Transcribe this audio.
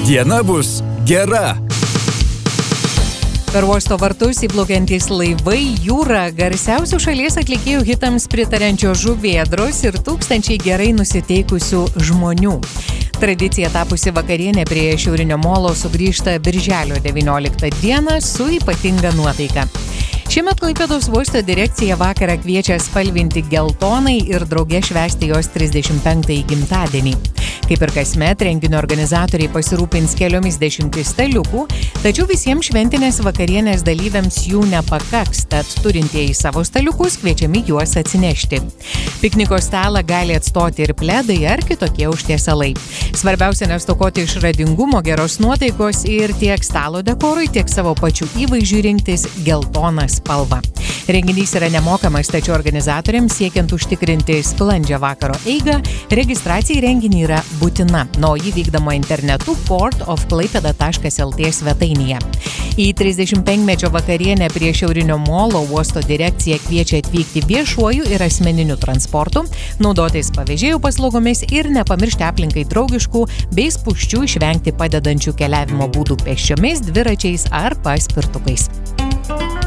Diena bus gera. Per uosto vartus įplaukiantys laivai, jūra, garsiausių šalies atlikėjų hitams pritariančios žuvėdros ir tūkstančiai gerai nusiteikusių žmonių. Tradicija tapusi vakarienė prie Šiaurinio molo sugrįžta birželio 19 dieną su ypatinga nuotaika. Šiemet Klaipėdos uosto direkcija vakarą kviečia spalvinti geltonai ir drauge švęsti jos 35-ąjį gimtadienį. Kaip ir kasmet, renginio organizatoriai pasirūpins keliomis dešimtis staliukų, tačiau visiems šventinės vakarienės dalyviams jų nepakaks, tad turintieji savo staliukus kviečiami juos atsinešti. Pikniko stalą gali atstoti ir pledai ar kitokie užtiesalai. Svarbiausia nestokoti išradingumo, geros nuotaikos ir tiek stalo dekorui, tiek savo pačių įvaizdžiui rinktis geltoną spalvą. Renginys yra nemokamas, tačiau organizatoriams siekiant užtikrinti sklandžią vakaro eigą, registracija į renginį yra būtina, o jį vykdoma internetu portofklaipeda.lt svetainėje. Į 35-mečio vakarienę prie Šiaurinio molo uosto direkcija kviečia atvykti viešuoju ir asmeniniu transportu, naudotis pavėžėjų paslaugomis ir nepamiršti aplinkai draugiškų bei spūsčių išvengti padedančių keliavimo būdų pėsčiomis, dviračiais ar paspirtukais.